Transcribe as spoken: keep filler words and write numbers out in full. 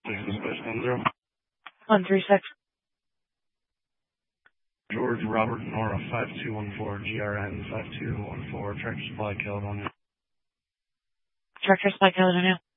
One three six. George Robert Nora five two one four G R N five two one four Tractor Supply Caledonia. Tractor Supply Caledonia.